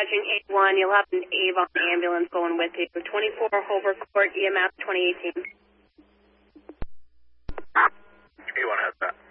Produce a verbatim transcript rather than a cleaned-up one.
dispatching A one. You'll have an Avon ambulance going with you. twenty-four Hover Court, E M S twenty eighteen. A one has that.